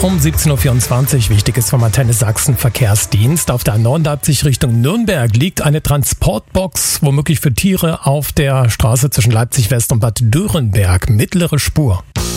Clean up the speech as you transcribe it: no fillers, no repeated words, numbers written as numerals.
um 17.24 Uhr. Wichtiges vom Antenne Sachsen Verkehrsdienst. Auf der A39 Richtung Nürnberg liegt eine Transportbox, womöglich für Tiere, auf der Straße zwischen Leipzig West und Bad Dürrenberg. Mittlere Spur.